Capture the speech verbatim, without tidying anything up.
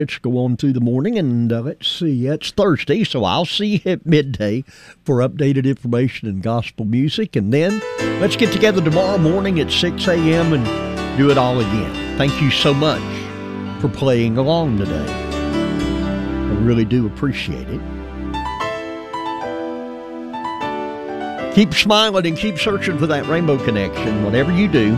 Let's go on through the morning, and uh, let's see. It's Thursday, so I'll see you at midday for updated information and gospel music. And then let's get together tomorrow morning at six a.m. and do it all again. Thank you so much for playing along today. I really do appreciate it. Keep smiling and keep searching for that rainbow connection. Whatever you do,